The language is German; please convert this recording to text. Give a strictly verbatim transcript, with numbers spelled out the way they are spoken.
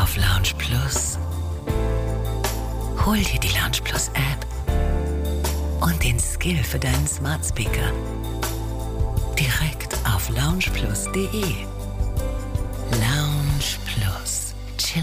auf Lounge Plus. Hol dir die Lounge Plus App und den Skill für deinen Smart Speaker direkt auf lounge plus punkt de.